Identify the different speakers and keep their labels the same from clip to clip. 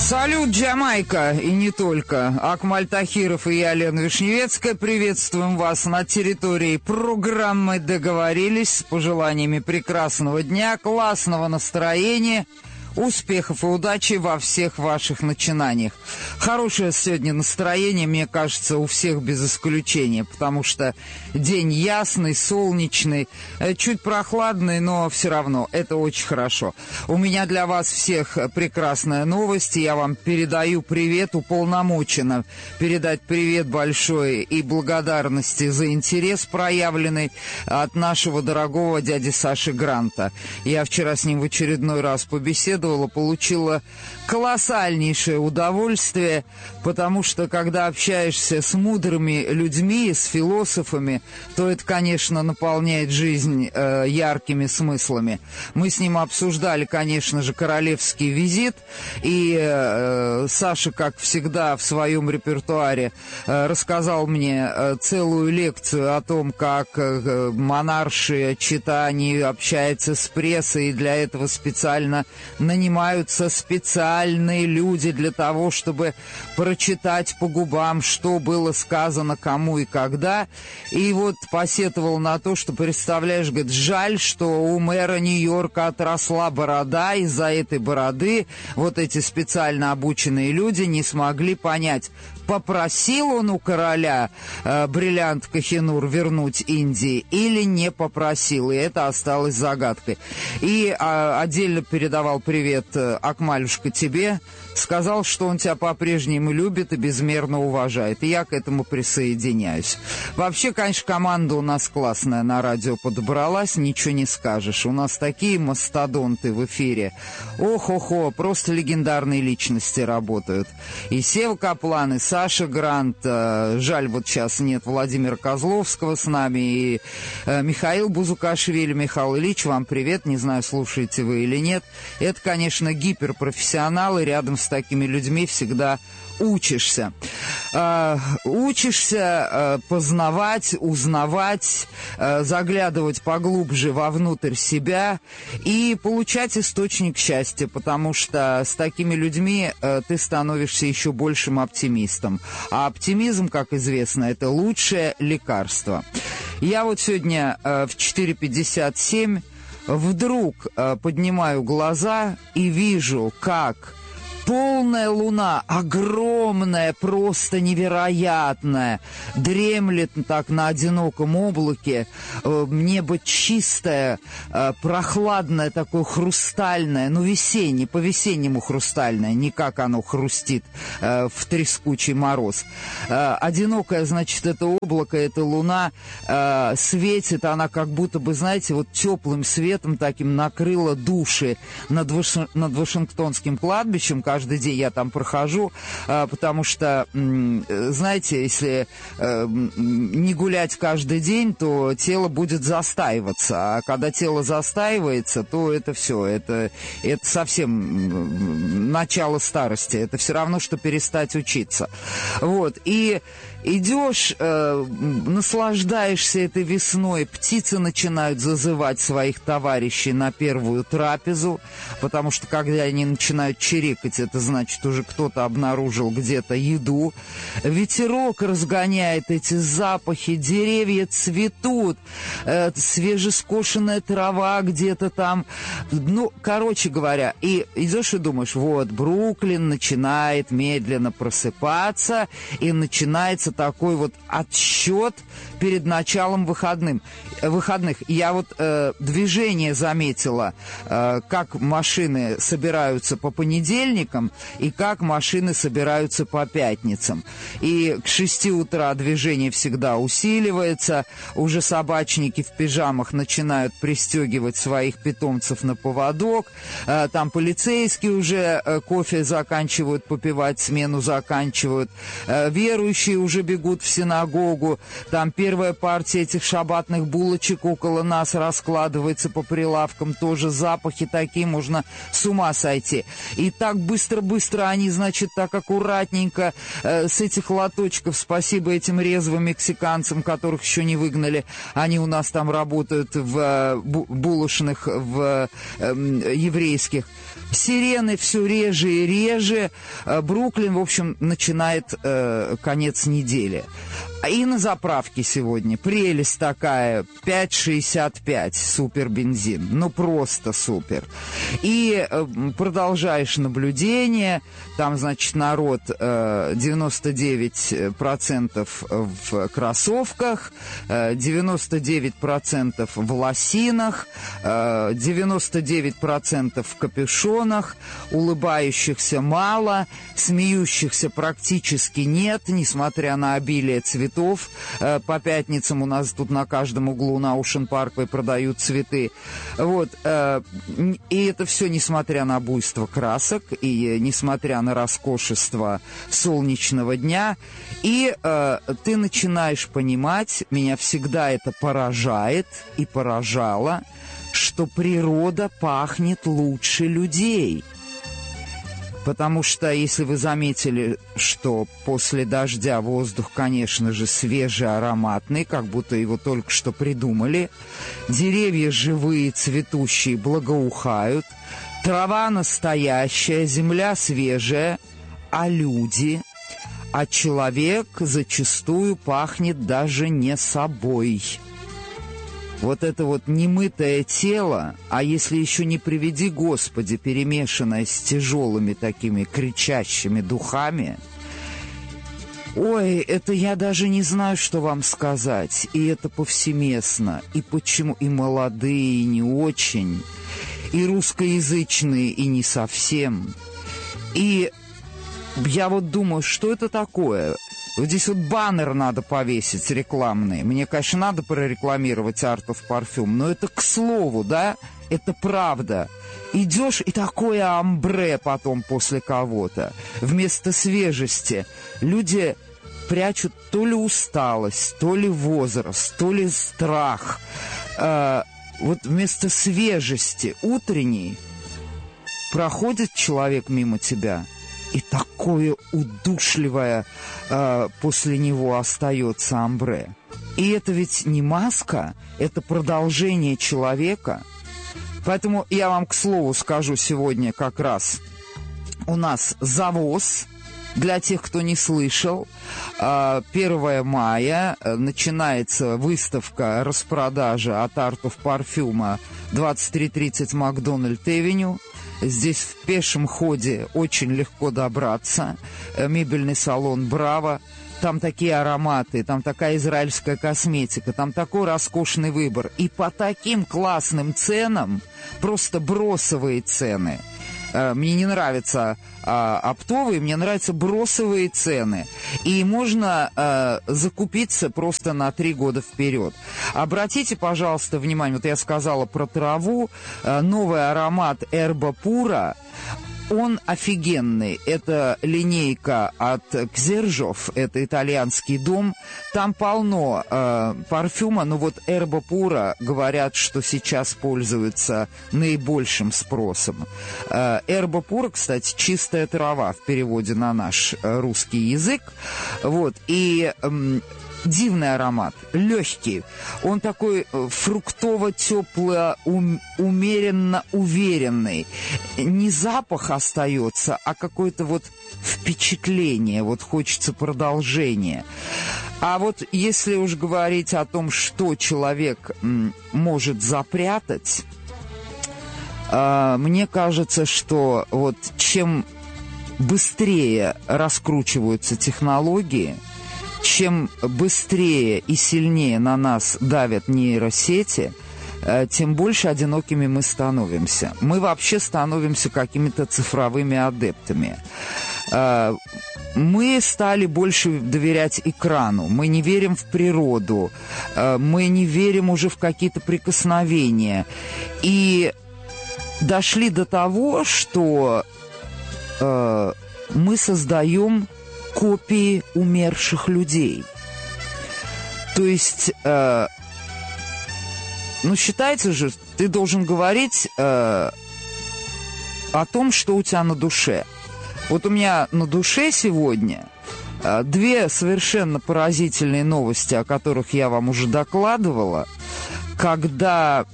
Speaker 1: Салют, Джамайка, и не только. Акмаль Тахиров и я, Лена Вишневецкая, приветствуем вас на территории программы «Договорились» с пожеланиями прекрасного дня, классного настроения, успехов и удачи во всех ваших начинаниях. Хорошее сегодня настроение, мне кажется, у всех без исключения, потому что день ясный, солнечный, чуть прохладный, но все равно это очень хорошо. У меня для вас всех прекрасная новость, я вам передаю привет, уполномочена передать привет большой и благодарности за интерес, проявленный от нашего дорогого дяди Саши Гранта. Я вчера с ним в очередной раз побеседовала, получила колоссальнейшее удовольствие, потому что, когда общаешься с мудрыми людьми, с философами, то это, конечно, наполняет жизнь яркими смыслами. Мы с ним обсуждали, конечно же, королевский визит, и Саша, как всегда, в своем репертуаре рассказал мне целую лекцию о том, как монарши читани общаются с прессой, и для этого специально нанимаются специальные люди для того, чтобы прочитать по губам, что было сказано кому и когда. И вот посетовал на то, что, представляешь, говорит, жаль, что у мэра Нью-Йорка отросла борода, из-за этой бороды вот эти специально обученные люди не смогли понять, попросил он у короля бриллиант Кохинур вернуть Индии или не попросил, и это осталось загадкой. И отдельно передавал привет, Акмалюшка, тебе, сказал, что он тебя по-прежнему любит и безмерно уважает, и я к этому присоединяюсь. Вообще, конечно, команда у нас классная на радио подобралась, ничего не скажешь, у нас такие мастодонты в эфире, ох-охо, просто легендарные личности работают. И Сева Каплан, и Саша Грант, жаль, вот сейчас нет Владимира Козловского с нами, и Михаил Бузукашвили. Михаил Ильич, вам привет, не знаю, слушаете вы или нет. Это, конечно, гиперпрофессионалы, рядом с такими людьми всегда учишься. Учишься познавать, узнавать, заглядывать поглубже вовнутрь себя и получать источник счастья, потому что с такими людьми ты становишься еще большим оптимистом. А оптимизм, как известно, это лучшее лекарство. Я вот сегодня в 4:57 вдруг поднимаю глаза и вижу, как полная луна, огромная, просто невероятная, дремлет так на одиноком облаке, небо чистое, прохладное, такое хрустальное, ну весеннее, по-весеннему хрустальное, не как оно хрустит в трескучий мороз. Одинокое, значит, это облако, это луна, светит, она как будто бы, знаете, вот теплым светом таким накрыла души над Вашингтонским кладбищем. Каждый день я там прохожу, потому что, знаете, если не гулять каждый день, то тело будет застаиваться. А когда тело застаивается, то это все, это совсем начало старости. Это все равно, что перестать учиться. Вот, и идешь, наслаждаешься этой весной, птицы начинают зазывать своих товарищей на первую трапезу, потому что когда они начинают чирикать, это значит, уже кто-то обнаружил где-то еду. Ветерок разгоняет эти запахи, деревья цветут, свежескошенная трава где-то там. Ну, короче говоря, и идешь и думаешь, вот, Бруклин начинает медленно просыпаться, и начинается такой вот отсчет перед началом выходных. Я вот движение заметила, как машины собираются по понедельникам и как машины собираются по пятницам. И к 6 утра движение всегда усиливается, уже собачники в пижамах начинают пристегивать своих питомцев на поводок, там полицейские уже кофе заканчивают попивать, смену заканчивают, верующие уже бегут в синагогу, там первая партия этих шаббатных булочек около нас раскладывается по прилавкам, тоже запахи такие, можно с ума сойти. И так быстро-быстро они, значит, так аккуратненько с этих лоточков, спасибо этим резвым мексиканцам, которых еще не выгнали, они у нас там работают в булочных, в еврейских. Сирены все реже и реже. Бруклин, в общем, начинает конец недели. И на заправке сегодня прелесть такая, 5,65 супер бензин. Ну, просто супер. И продолжаешь наблюдение. Там, значит, народ 99% в кроссовках, 99% в лосинах, 99% в капюшонах, улыбающихся мало, смеющихся практически нет, несмотря на обилие цветов. По пятницам у нас тут на каждом углу на Ocean Parkway продают цветы. Вот. И это все несмотря на буйство красок и несмотря на роскошество солнечного дня. И ты начинаешь понимать, меня всегда это поражает и поражало, что природа пахнет лучше людей. Потому что, если вы заметили, что после дождя воздух, конечно же, свежий, ароматный, как будто его только что придумали, деревья живые, цветущие, благоухают, трава настоящая, земля свежая, а люди, а человек зачастую пахнет даже не собой. Вот это вот немытое тело, а если еще не приведи Господи, перемешанное с тяжелыми такими кричащими духами, ой, это я даже не знаю, что вам сказать. И это повсеместно. И почему и молодые, и не очень, и русскоязычные, и не совсем. И я вот думаю, что это такое? Вот здесь вот баннер надо повесить рекламный. Мне, конечно, надо прорекламировать Art of Parfum, но это к слову, да? Это правда. Идешь, и такое амбре потом после кого-то. Вместо свежести люди прячут то ли усталость, то ли возраст, то ли страх. Вот вместо свежести утренней проходит человек мимо тебя, и такое удушливое после него остается амбре. И это ведь не маска, это продолжение человека. Поэтому я вам, к слову, скажу сегодня как раз у нас завоз. Для тех, кто не слышал, 1 мая начинается выставка, распродажа от Art of Parfum 2330 Макдональд-Эвеню. Здесь в пешем ходе очень легко добраться. Мебельный салон «Браво». Там такие ароматы, там такая израильская косметика, там такой роскошный выбор. И по таким классным ценам, просто бросовые цены. Мне не нравятся оптовые, мне нравятся бросовые цены. И можно закупиться просто на 3 года вперед. Обратите, пожалуйста, внимание, вот я сказала про траву. Новый аромат Erba Pura. Он офигенный. Это линейка от Ксержов, это итальянский дом. Там полно парфюма, но вот Erba Pura говорят, что сейчас пользуется наибольшим спросом. Erba Pura, кстати, чистая трава в переводе на наш русский язык. Вот, и дивный аромат, легкий. Он такой фруктово-тепло, умеренно уверенный. Не запах остается, а какое-то вот впечатление. Вот хочется продолжения. А вот если уж говорить о том, что человек может запрятать, мне кажется, что вот чем быстрее раскручиваются технологии, чем быстрее и сильнее на нас давят нейросети, тем больше одинокими мы становимся. Мы вообще становимся какими-то цифровыми адептами. Мы стали больше доверять экрану, мы не верим в природу, мы не верим уже в какие-то прикосновения. И дошли до того, что мы создаем копии умерших людей. То есть, считается же, ты должен говорить о том, что у тебя на душе. Вот у меня на душе сегодня две совершенно поразительные новости, о которых я вам уже докладывала, когда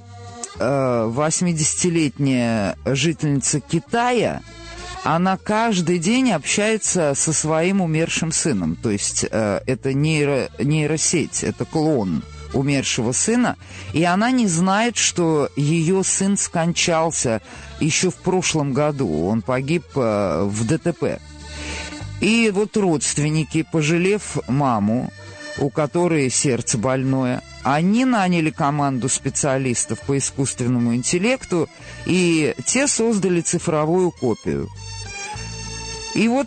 Speaker 1: 80-летняя жительница Китая, она каждый день общается со своим умершим сыном. То есть это нейросеть, это клон умершего сына. И она не знает, что ее сын скончался еще в прошлом году. Он погиб в ДТП. И вот родственники, пожалев маму, у которой сердце больное, они наняли команду специалистов по искусственному интеллекту, и те создали цифровую копию. И вот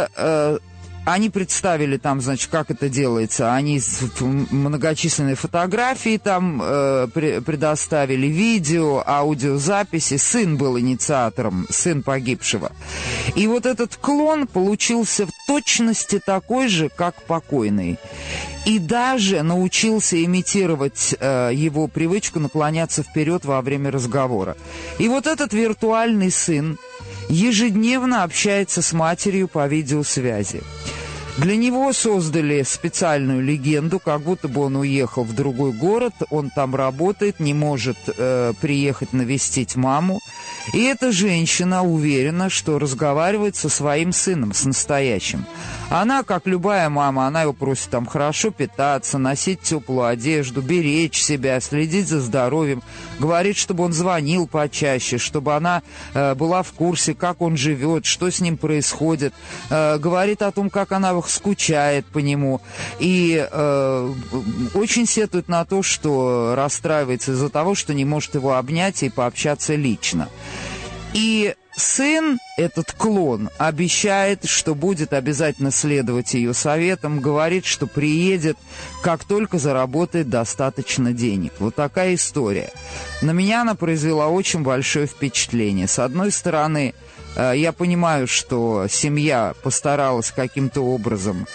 Speaker 1: они представили там, значит, как это делается. Они многочисленные фотографии там предоставили, видео, аудиозаписи. Сын был инициатором, сын погибшего. И вот этот клон получился в точности такой же, как покойный. И даже научился имитировать его привычку наклоняться вперед во время разговора. И вот этот виртуальный сын ежедневно общается с матерью по видеосвязи. Для него создали специальную легенду, как будто бы он уехал в другой город, он там работает, не может приехать навестить маму. И эта женщина уверена, что разговаривает со своим сыном, с настоящим. Она, как любая мама, она его просит там хорошо питаться, носить теплую одежду, беречь себя, следить за здоровьем, говорит, чтобы он звонил почаще, чтобы она была в курсе, как он живет, что с ним происходит, говорит о том, как она скучает по нему, и очень сетует на то, что расстраивается из-за того, что не может его обнять и пообщаться лично. И сын, этот клон, обещает, что будет обязательно следовать ее советам, говорит, что приедет, как только заработает достаточно денег. Вот такая история. На меня она произвела очень большое впечатление. С одной стороны, я понимаю, что семья постаралась каким-то образом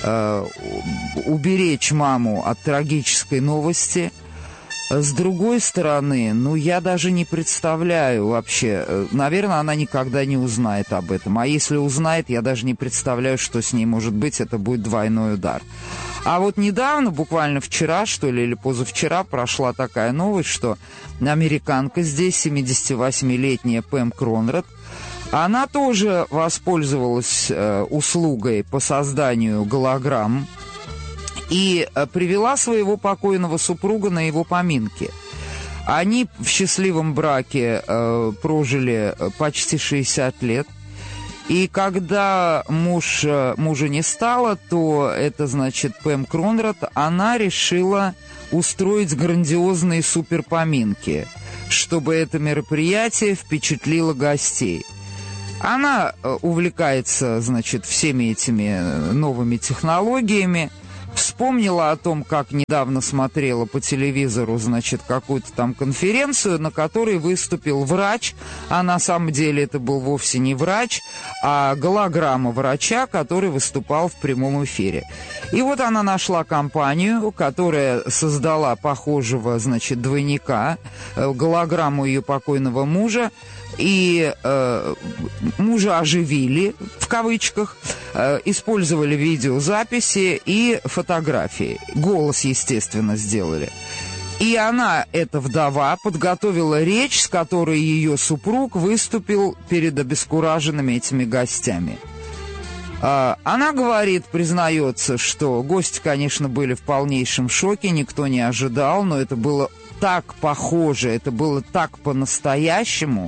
Speaker 1: уберечь маму от трагической новости. С другой стороны, я даже не представляю вообще, наверное, она никогда не узнает об этом. А если узнает, я даже не представляю, что с ней может быть, это будет двойной удар. А вот недавно, буквально вчера, что ли, или позавчера, прошла такая новость, что американка здесь, 78-летняя Пэм Кронрад, она тоже воспользовалась услугой по созданию голограмм и привела своего покойного супруга на его поминки. Они в счастливом браке прожили почти 60 лет. И когда мужа не стало, то это, значит, Пэм Кронрад, она решила устроить грандиозные суперпоминки, чтобы это мероприятие впечатлило гостей. Она увлекается, значит, всеми этими новыми технологиями, вспомнила о том, как недавно смотрела по телевизору, значит, какую-то там конференцию, на которой выступил врач, а на самом деле это был вовсе не врач, а голограмма врача, который выступал в прямом эфире. И вот она нашла компанию, которая создала похожего, значит, двойника, голограмму ее покойного мужа, и мужа оживили, в кавычках, использовали видеозаписи и фотографии. Голос, естественно, сделали. И она, эта вдова, подготовила речь, с которой ее супруг выступил перед обескураженными этими гостями. Она говорит, признается, что гости, конечно, были в полнейшем шоке, никто не ожидал, но это было так похоже, это было так по-настоящему,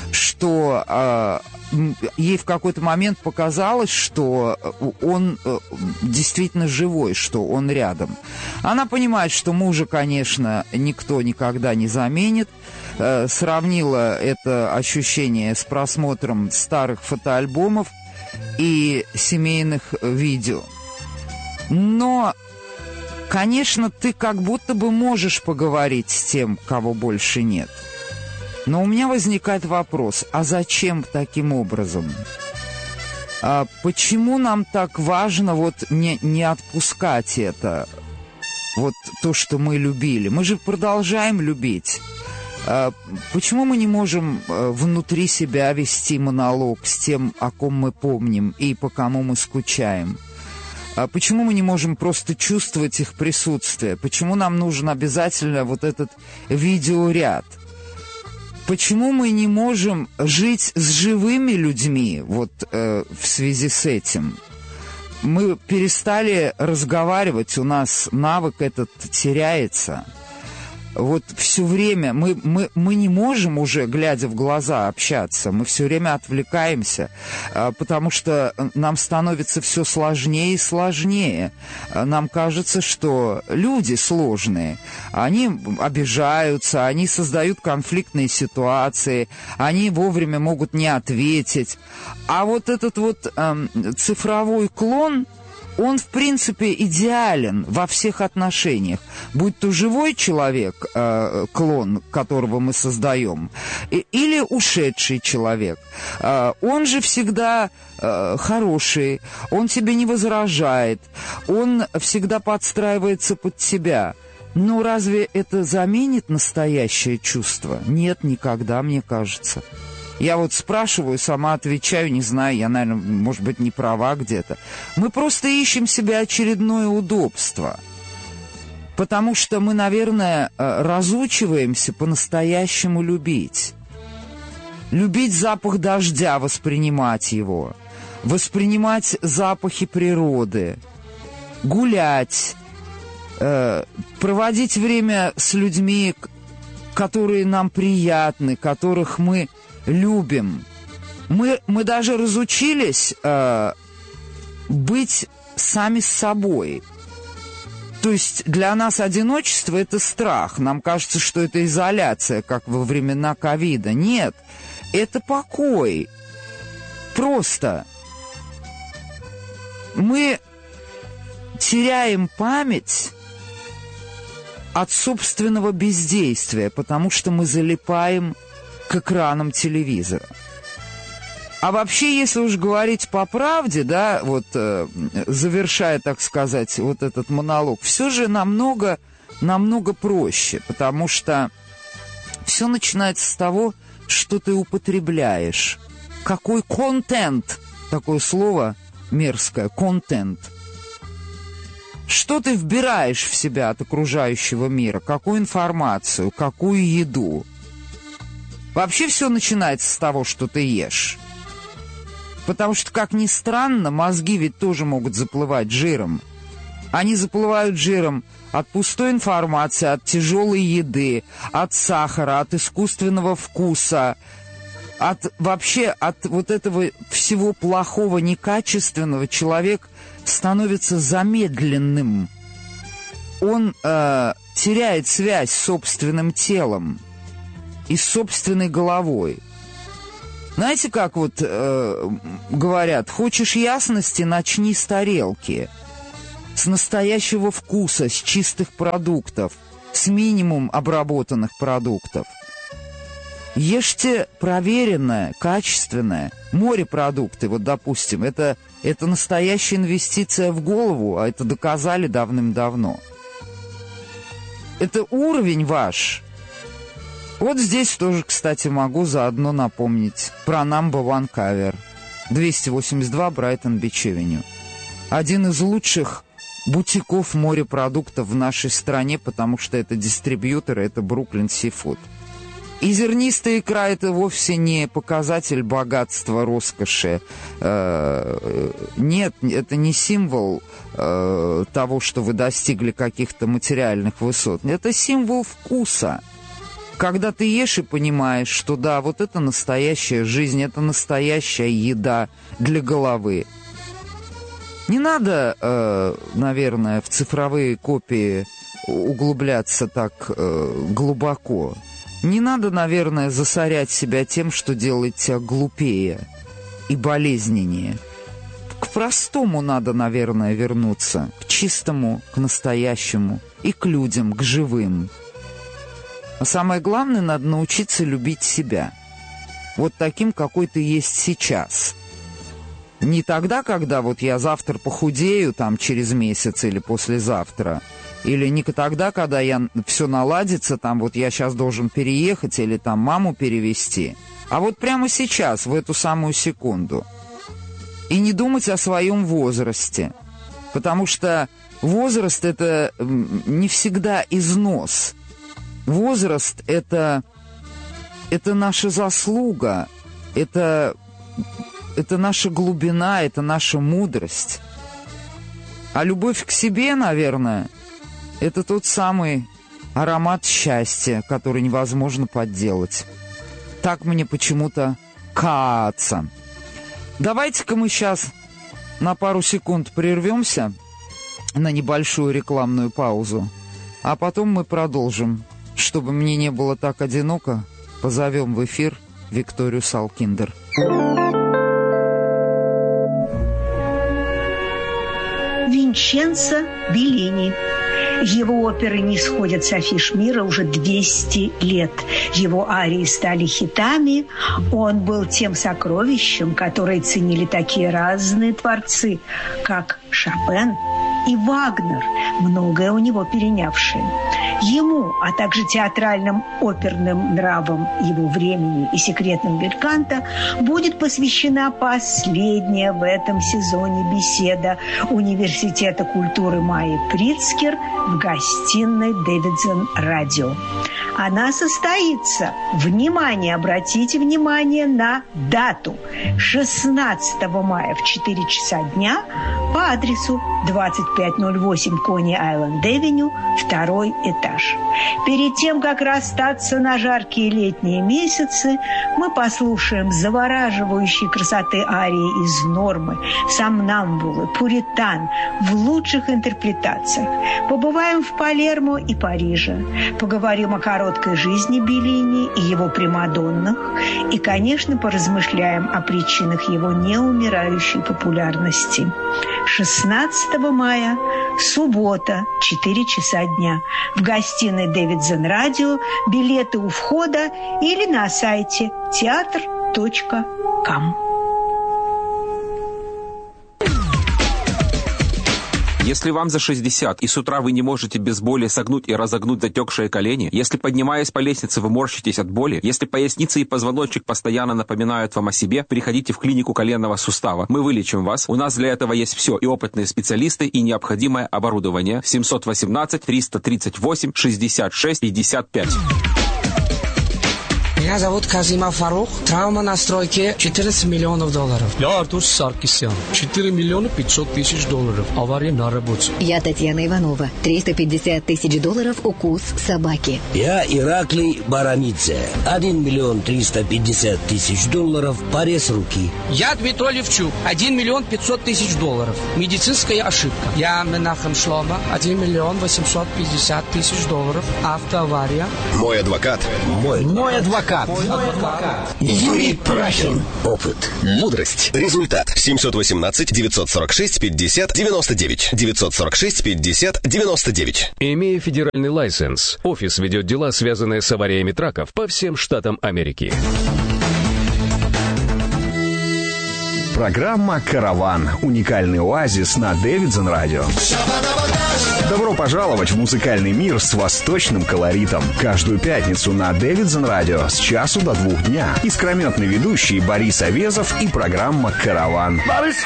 Speaker 1: что ей в какой-то момент показалось, что он действительно живой, что он рядом. Она понимает, что мужа, конечно, никто никогда не заменит. Сравнила это ощущение с просмотром старых фотоальбомов и семейных видео. Но, конечно, ты как будто бы можешь поговорить с тем, кого больше нет. Но у меня возникает вопрос, а зачем таким образом? Почему нам так важно вот не отпускать это, вот то, что мы любили? Мы же продолжаем любить. Почему мы не можем внутри себя вести монолог с тем, о ком мы помним и по кому мы скучаем? Почему мы не можем просто чувствовать их присутствие? Почему нам нужен обязательно вот этот видеоряд? Почему мы не можем жить с живыми людьми вот в связи с этим? Мы перестали разговаривать, у нас навык этот теряется. Вот все время мы не можем уже, глядя в глаза, общаться. Мы все время отвлекаемся, потому что нам становится все сложнее и сложнее. Нам кажется, что люди сложные. Они обижаются, они создают конфликтные ситуации, они вовремя могут не ответить. А вот этот вот цифровой клон, он, в принципе, идеален во всех отношениях. Будь то живой человек, клон, которого мы создаем, или ушедший человек. Он же всегда хороший, он тебе не возражает, он всегда подстраивается под тебя. Но разве это заменит настоящее чувство? Нет, никогда, мне кажется. Я вот спрашиваю, сама отвечаю, не знаю, я, наверное, может быть, не права где-то. Мы просто ищем себе очередное удобство. Потому что мы, наверное, разучиваемся по-настоящему любить. Любить запах дождя, воспринимать его. Воспринимать запахи природы. Гулять. Проводить время с людьми, которые нам приятны, которых мы любим. Мы даже разучились быть сами с собой. То есть для нас одиночество — это страх. Нам кажется, что это изоляция, как во времена ковида. Нет, это покой. Просто мы теряем память от собственного бездействия, потому что мы залипаем к экранам телевизора. А вообще, если уж говорить по правде, да, вот завершая, так сказать, вот этот монолог, все же намного проще, потому что все начинается с того, что ты употребляешь. Какой контент, такое слово мерзкое, контент. Что ты вбираешь в себя от окружающего мира, какую информацию, какую еду. Вообще все начинается с того, что ты ешь. Потому что, как ни странно, мозги ведь тоже могут заплывать жиром. Они заплывают жиром от пустой информации, от тяжелой еды, от сахара, от искусственного вкуса, от вот этого всего плохого, некачественного. Человек становится замедленным. Он теряет связь с собственным телом и с собственной головой. Знаете, как вот говорят, хочешь ясности, начни с тарелки, с настоящего вкуса, с чистых продуктов, с минимум обработанных продуктов. Ешьте проверенное, качественное, морепродукты, вот, допустим, это настоящая инвестиция в голову, а это доказали давным-давно. Это уровень ваш. Вот здесь тоже, кстати, могу заодно напомнить про Number One Cover. 282 Брайтон-Бич Авеню. Один из лучших бутиков морепродуктов в нашей стране, потому что это дистрибьюторы, это Brooklyn Seafood. И зернистая икра — это вовсе не показатель богатства, роскоши. Нет, это не символ того, что вы достигли каких-то материальных высот. Это символ вкуса. Когда ты ешь и понимаешь, что да, вот это настоящая жизнь, это настоящая еда для головы. Не надо, наверное, в цифровые копии углубляться так глубоко. Не надо, наверное, засорять себя тем, что делает тебя глупее и болезненнее. К простому надо, наверное, вернуться, к чистому, к настоящему и к людям, к живым. А самое главное, надо научиться любить себя. Вот таким, какой ты есть сейчас. Не тогда, когда вот я завтра похудею, там, через месяц или послезавтра. Или не тогда, когда все наладится, там, вот я сейчас должен переехать или там маму перевести. А вот прямо сейчас, в эту самую секунду. И не думать о своем возрасте. Потому что возраст — это не всегда износ. Возраст — это наша заслуга, это наша глубина, это наша мудрость. А любовь к себе, наверное, это тот самый аромат счастья, который невозможно подделать. Так мне почему-то кажется. Давайте-ка мы сейчас на пару секунд прервемся на небольшую рекламную паузу, а потом мы продолжим. Чтобы мне не было так одиноко, позовем в эфир Викторию Салкиндер.
Speaker 2: Винченцо Беллини. Его оперы не сходят с афиш мира уже 200 лет. Его арии стали хитами. Он был тем сокровищем, которое ценили такие разные творцы, как Шопен и Вагнер, многое у него перенявшие. Ему, а также театральным оперным нравам его времени и секретным бельканто будет посвящена последняя в этом сезоне беседа Университета культуры Майи Прицкер в гостиной Дэвидсон Радио. Она состоится, внимание, обратите внимание на дату, 16 мая в 4 часа дня по адресу 2508 Кони-Айленд-Авеню, 2-й этаж. Перед тем, как расстаться на жаркие летние месяцы, мы послушаем завораживающие красоты арии из «Нормы», «Сомнамбулы», «Пуритан» в лучших интерпретациях. Побываем в Палермо и Париже, поговорим о короткой жизни Беллини и его примадоннах и, конечно, поразмышляем о причинах его неумирающей популярности. 16 мая, суббота, 4 часа дня. В гостиной Дэвидсон Радио. Билеты у входа или на сайте teatr.com.
Speaker 3: Если вам за 60 и с утра вы не можете без боли согнуть и разогнуть затекшие колени, если, поднимаясь по лестнице, вы морщитесь от боли, если поясница и позвоночник постоянно напоминают вам о себе, приходите в клинику коленного сустава. Мы вылечим вас. У нас для этого есть все: и опытные специалисты, и необходимое оборудование. 718-338-66-55.
Speaker 4: Меня зовут Казимов Фарух. Травма на стройке $14 миллионов.
Speaker 5: Я Артур Саркисян. $4 миллиона 500 тысяч. Авария на работе.
Speaker 6: Я Татьяна Иванова. $350 тысяч. Укус собаки.
Speaker 7: Я Ираклий Барамидзе. $1 миллион 350 тысяч. Порез руки.
Speaker 4: Я Дмитрий Левчук. $1 миллион 500 тысяч. Медицинская ошибка. Я Менахем Шлома. $1 миллион 850 тысяч. Автоавария.
Speaker 8: Мой адвокат.
Speaker 7: Мой адвокат. Юрий Прахин. Опыт.
Speaker 8: Мудрость. Результат. 718-946-50-99. 946-50-99.
Speaker 9: Имея федеральный лайсенс, офис ведет дела, связанные с авариями траков по всем штатам Америки.
Speaker 10: Программа «Караван». Уникальный оазис на Дэвидсон Радио. Добро пожаловать в музыкальный мир с восточным колоритом. Каждую пятницу на Дэвидсон Радио с часу до 2 дня. Искрометный ведущий Борис Овезов и программа «Караван».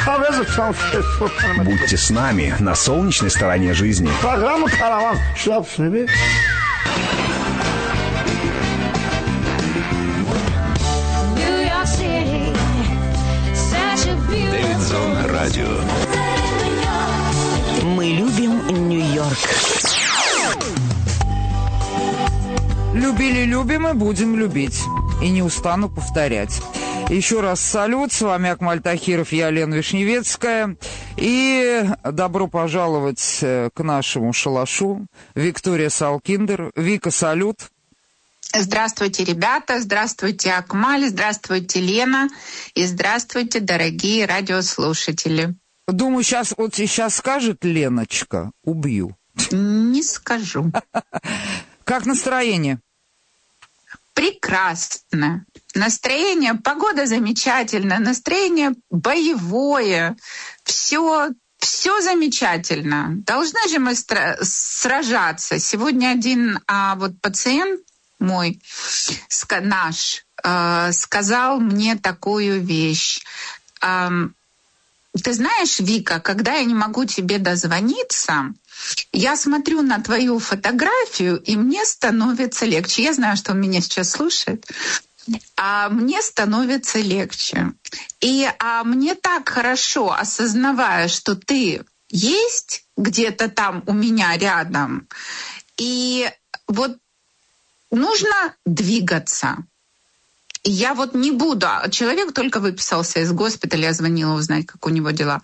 Speaker 10: Будьте с нами на солнечной стороне жизни.
Speaker 11: Программа «Караван».
Speaker 8: Дэвидсон Радио.
Speaker 6: Мы любим Нью-Йорк.
Speaker 1: Любили, любим и будем любить. И не устану повторять. Еще раз салют. С вами Акмаль Тахиров, я Лена Вишневецкая. И добро пожаловать к нашему шалашу Виктория Салкиндер. Вика, салют.
Speaker 12: Здравствуйте, ребята, здравствуйте, Акмаль, здравствуйте, Лена, и здравствуйте, дорогие радиослушатели.
Speaker 1: Думаю, сейчас скажет Леночка, убью.
Speaker 12: Не скажу.
Speaker 1: Как настроение?
Speaker 12: прекрасно. Настроение, погода замечательная, настроение боевое. Все замечательно. Должны же мы сражаться. Сегодня один вот пациент мой, наш, сказал мне такую вещь. Ты знаешь, Вика, когда я не могу тебе дозвониться, я смотрю на твою фотографию, и мне становится легче. Я знаю, что он меня сейчас слушает. А мне становится легче. И мне так хорошо, осознавая, что ты есть где-то там у меня рядом, и вот нужно двигаться. Я вот не буду. Человек только выписался из госпиталя, я звонила узнать, как у него дела.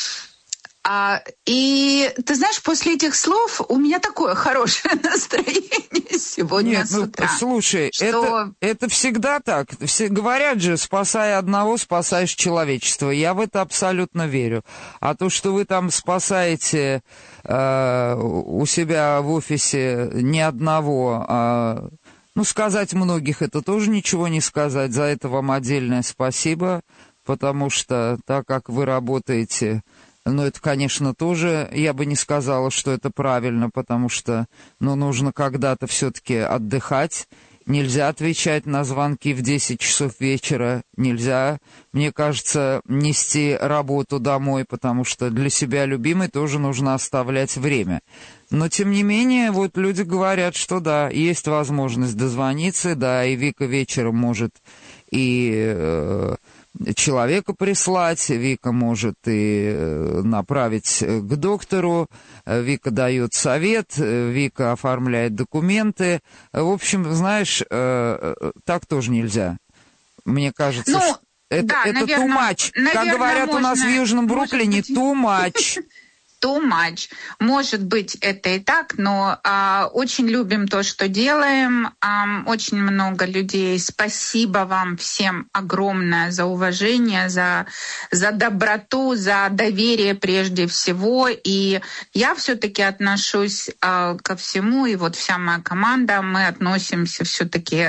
Speaker 12: И ты знаешь, после этих слов у меня такое хорошее настроение сегодня с утра.
Speaker 1: Слушай,
Speaker 12: что...
Speaker 1: это всегда так. Все говорят же, спасая одного, спасаешь человечество. Я в это абсолютно верю. А то, что вы там спасаете у себя в офисе не одного, сказать многих, это тоже ничего не сказать. За это вам отдельное спасибо, потому что так как вы работаете... Но это, конечно, тоже, я бы не сказала, что это правильно, потому что, нужно когда-то все-таки отдыхать. Нельзя отвечать на звонки в 10 часов вечера. Нельзя, мне кажется, нести работу домой, потому что для себя любимой тоже нужно оставлять время. Но, тем не менее, вот люди говорят, что да, есть возможность дозвониться, да, и Вика вечером может и... человека прислать, Вика может и направить к доктору, Вика дает совет, Вика оформляет документы. В общем, знаешь, так тоже нельзя. Мне кажется, это too much. Как говорят у нас в Южном Бруклине, too much.
Speaker 12: Too much. Может быть, это и так, но очень любим то, что делаем. Очень много людей. Спасибо вам всем огромное за уважение, за доброту, за доверие прежде всего. И я все-таки отношусь ко всему, и вот вся моя команда, мы относимся все-таки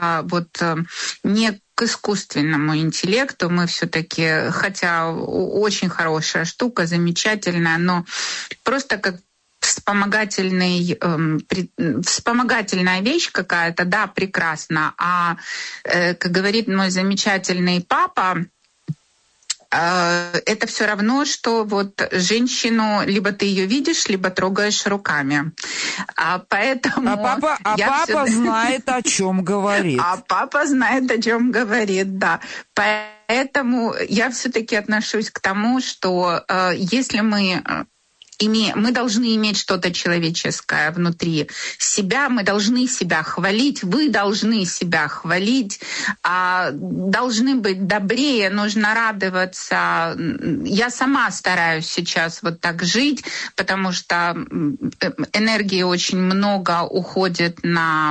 Speaker 12: не к искусственному интеллекту. Мы все-таки, хотя очень хорошая штука, замечательная, но просто как вспомогательная вещь какая-то, да, прекрасно. Как говорит мой замечательный папа, это все равно, что вот женщину либо ты ее видишь, либо трогаешь руками. Поэтому
Speaker 1: папа знает, о чем говорит.
Speaker 12: Папа знает, о чем говорит, да. Поэтому я все-таки отношусь к тому, что если мы должны иметь что-то человеческое внутри себя, мы должны себя хвалить, вы должны себя хвалить, должны быть добрее, нужно радоваться. Я сама стараюсь сейчас вот так жить, потому что энергии очень много уходит на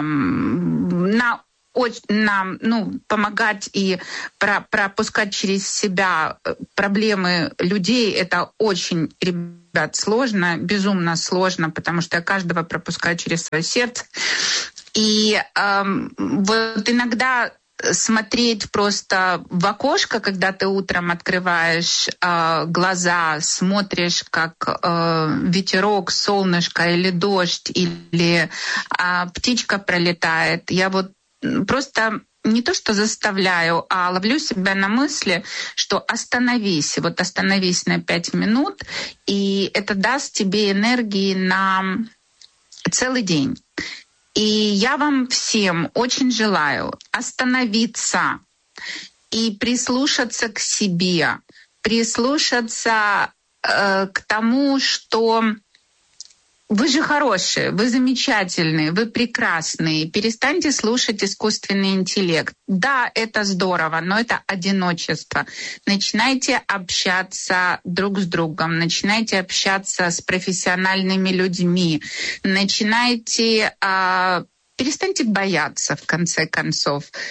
Speaker 12: помогать и пропускать через себя проблемы людей. Это очень, ребят, сложно, безумно сложно, потому что я каждого пропускаю через свое сердце. И вот иногда смотреть просто в окошко, когда ты утром открываешь глаза, смотришь, как ветерок, солнышко или дождь, или птичка пролетает. Я вот просто не то что заставляю, а ловлю себя на мысли, что остановись на 5 минут, и это даст тебе энергии на целый день. И я вам всем очень желаю остановиться и прислушаться к себе, прислушаться к тому, что вы же хорошие, вы замечательные, вы прекрасные. Перестаньте слушать искусственный интеллект. Да, это здорово, но это одиночество. Начинайте общаться друг с другом, начинайте общаться с профессиональными людьми, перестаньте бояться, в конце концов.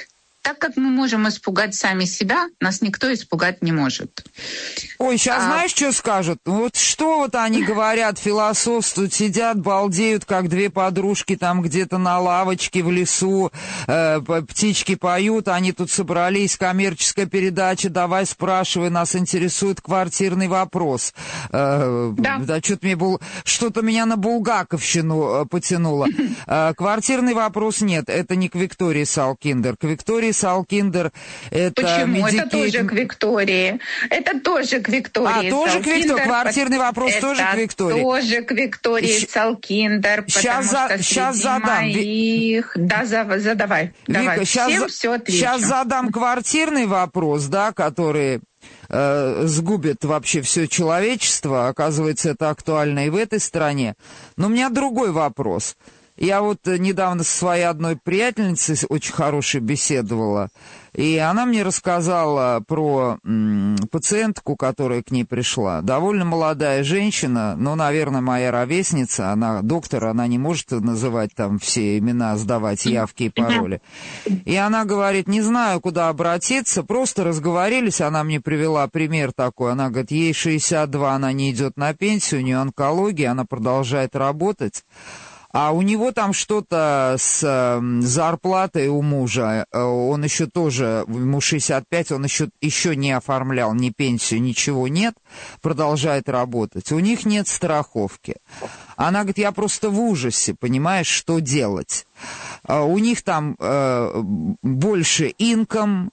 Speaker 12: Так как мы можем испугать сами себя, нас никто испугать не может.
Speaker 1: Ой, сейчас знаешь, что скажут? Вот что вот они говорят, философствуют, сидят, балдеют, как две подружки там где-то на лавочке в лесу, птички поют, они тут собрались, коммерческая передача, давай спрашивай, нас интересует квартирный вопрос. Да, что-то меня на булгаковщину потянуло. Квартирный вопрос нет, это не к Виктории Салкиндер. К Виктории Салкиндер это...
Speaker 12: Почему? Это тоже к Виктории. Это тоже к Виктории.
Speaker 1: Тоже к Виктории. Квартирный вопрос тоже к Виктории.
Speaker 12: Тоже к Виктории Салкиндер.
Speaker 1: Сейчас задам.
Speaker 12: Да, задавай.
Speaker 1: Вика, сейчас задам квартирный вопрос, да, который сгубит вообще все человечество. Оказывается, это актуально и в этой стране. Но у меня другой вопрос. Я вот недавно со своей одной приятельницей очень хорошей беседовала, и она мне рассказала про пациентку, которая к ней пришла. Довольно молодая женщина, наверное, моя ровесница, она доктор, она не может называть там все имена, сдавать явки и пароли. И она говорит, не знаю, куда обратиться, просто разговорились, она мне привела пример такой, она говорит, ей 62, она не идет на пенсию, у нее онкология, она продолжает работать. А у него там что-то с зарплатой у мужа, он еще тоже, ему 65, он еще не оформлял ни пенсию, ничего нет, продолжает работать. У них нет страховки. Она говорит, я просто в ужасе, понимаешь, что делать. У них там больше инком,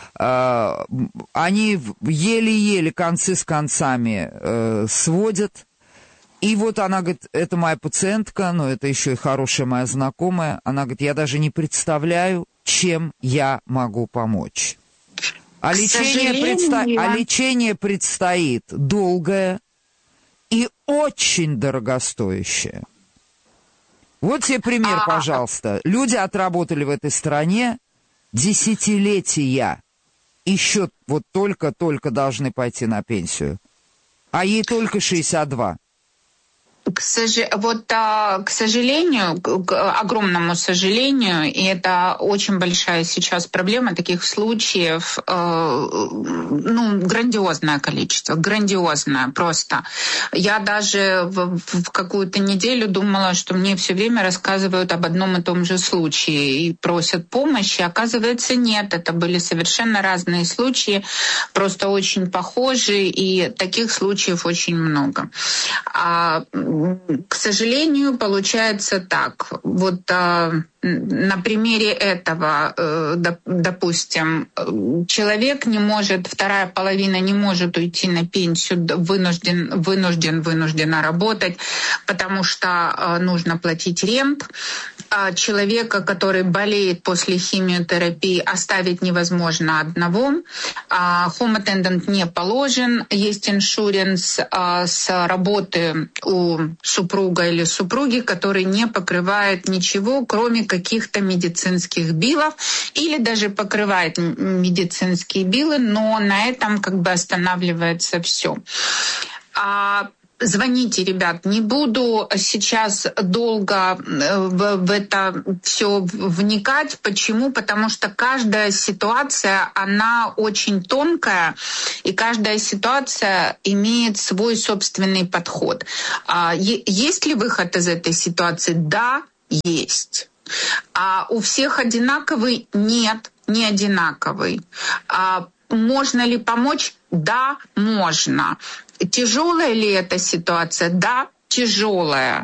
Speaker 1: они еле-еле концы с концами сводят. И вот она говорит, это моя пациентка, но это еще и хорошая моя знакомая. Она говорит, я даже не представляю, чем я могу помочь. А лечение предстоит долгое и очень дорогостоящее. Вот тебе пример, пожалуйста. Люди отработали в этой стране десятилетия. Еще вот только-только должны пойти на пенсию. А ей только 62.
Speaker 12: К сожалению, к огромному сожалению, и это очень большая сейчас проблема, таких случаев, грандиозное количество, грандиозное просто. Я даже в какую-то неделю думала, что мне все время рассказывают об одном и том же случае и просят помощи. Оказывается, нет, это были совершенно разные случаи, просто очень похожие, и таких случаев очень много. К сожалению, получается так. Вот на примере этого, допустим, человек не может, вторая половина не может уйти на пенсию, вынуждена работать, потому что нужно платить рент. Человека, который болеет после химиотерапии, оставить невозможно одного. Home attendant не положен. Есть иншуренс с работы у супруга или супруги, который не покрывает ничего, кроме каких-то медицинских биллов, или даже покрывает медицинские биллы, но на этом как бы останавливается все. Звоните, ребят, не буду сейчас долго в это все вникать. Почему? Потому что каждая ситуация, она очень тонкая, и каждая ситуация имеет свой собственный подход. Есть ли выход из этой ситуации? Да, есть. А у всех одинаковый? Нет, не одинаковый. Можно ли помочь? Да, можно. Тяжелая ли эта ситуация? Да, тяжелая.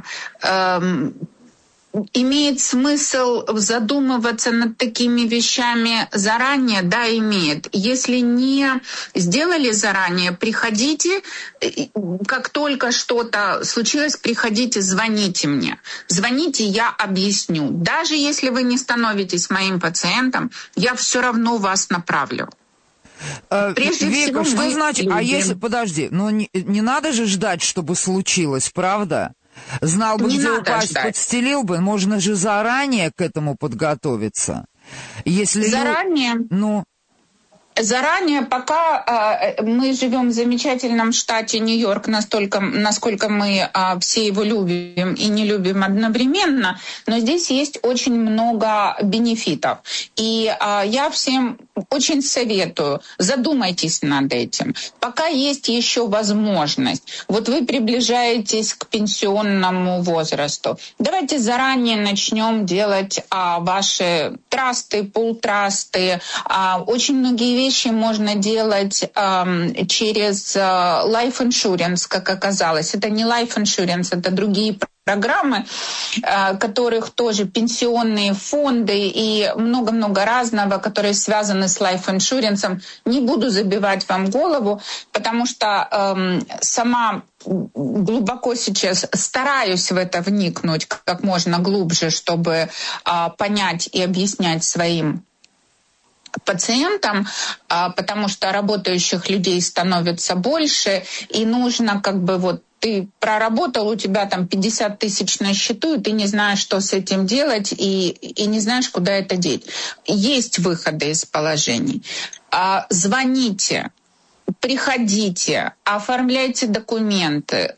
Speaker 12: Имеет смысл задумываться над такими вещами заранее? Да, имеет. Если не сделали заранее, приходите, как только что-то случилось, приходите, звоните мне. Звоните, я объясню. Даже если вы не становитесь моим пациентом, я все равно вас направлю.
Speaker 1: Прежде Вика, всего, что значит? А если, подожди, не надо же ждать, чтобы случилось, правда? Знал бы, где упасть, подстелил бы. Можно же заранее к этому подготовиться. Если
Speaker 12: заранее? Заранее, пока мы живем в замечательном штате Нью-Йорк, насколько мы все его любим и не любим одновременно, но здесь есть очень много бенефитов. И я всем очень советую, задумайтесь над этим. Пока есть еще возможность, вот вы приближаетесь к пенсионному возрасту, давайте заранее начнем делать ваши трасты, пул-трасты. Очень многие вещи можно делать через life insurance, как оказалось. Это не life insurance, это другие программы, которых тоже пенсионные фонды и много-много разного, которые связаны с life insurance. Не буду забивать вам голову, потому что сама глубоко сейчас стараюсь в это вникнуть как можно глубже, чтобы понять и объяснять своим пациентам, потому что работающих людей становится больше, и нужно ты проработал, у тебя там 50 тысяч на счету, и ты не знаешь, что с этим делать, и не знаешь, куда это деть. Есть выходы из положений. Звоните, приходите, оформляйте документы.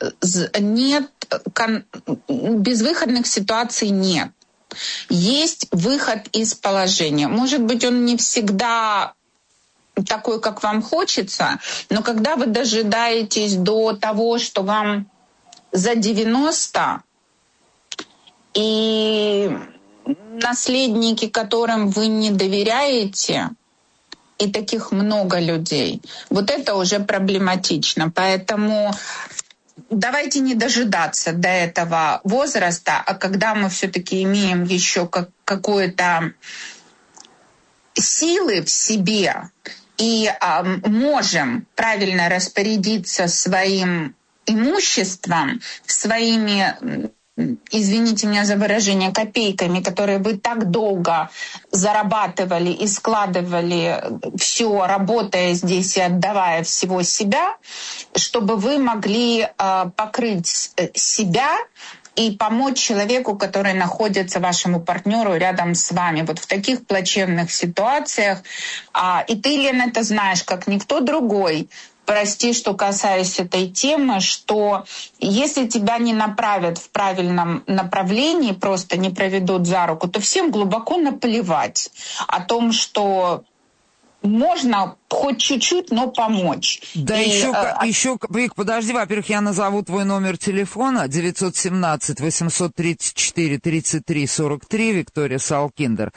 Speaker 12: Безвыходных ситуаций нет. Есть выход из положения. Может быть, он не всегда такой, как вам хочется, но когда вы дожидаетесь до того, что вам за 90, и наследники, которым вы не доверяете, и таких много людей, вот это уже проблематично. Поэтому давайте не дожидаться до этого возраста, а когда мы все-таки имеем еще какое-то силы в себе и можем правильно распорядиться своим имуществом, своими, извините меня за выражение, копейками, которые вы так долго зарабатывали и складывали все, работая здесь и отдавая всего себя, чтобы вы могли покрыть себя и помочь человеку, который находится, вашему партнеру рядом с вами. Вот в таких плачевных ситуациях. И ты, Лена, это знаешь, как никто другой. Прости, что касаюсь этой темы, что если тебя не направят в правильном направлении, просто не проведут за руку, то всем глубоко наплевать о том, что можно хоть чуть-чуть, но помочь.
Speaker 1: Да, еще, Вик, подожди, во-первых, я назову твой номер телефона 917-834-33-43, Виктория Салкиндер,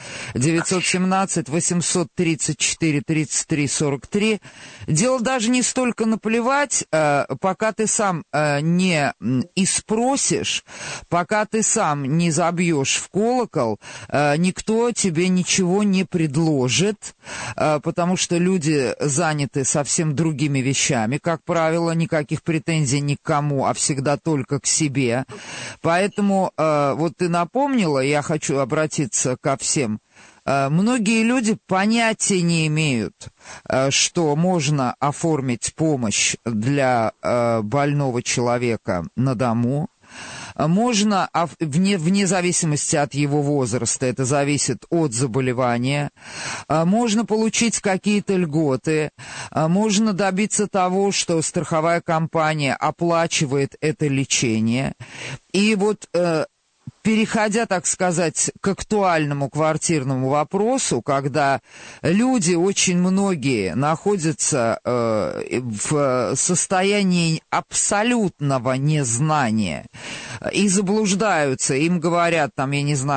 Speaker 1: 917-834-33-43. Дело даже не столько наплевать, пока ты сам не испросишь, пока ты сам не забьешь в колокол, никто тебе ничего не предложит, потому что люди заняты совсем другими вещами, как правило, никаких претензий ни к кому, а всегда только к себе. Поэтому вот ты напомнила, я хочу обратиться ко всем. Многие люди понятия не имеют, что можно оформить помощь для больного человека на дому. Можно, вне зависимости от его возраста, это зависит от заболевания, можно получить какие-то льготы, можно добиться того, что страховая компания оплачивает это лечение. И вот переходя, так сказать, к актуальному квартирному вопросу, когда люди, очень многие, находятся в состоянии абсолютного незнания и заблуждаются, им говорят, там, я не знаю,